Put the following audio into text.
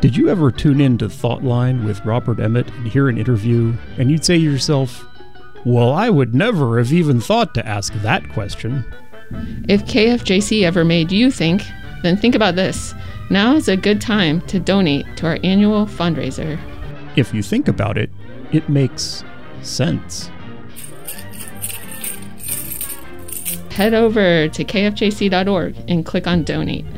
Did you ever tune in to Thoughtline with Robert Emmett and hear an interview, and you'd say to yourself, well, I would never have even thought to ask that question? If KFJC ever made you think, then think about this. Now is a good time to donate to our annual fundraiser. If you think about it, it makes sense. Head over to kfjc.org and click on Donate.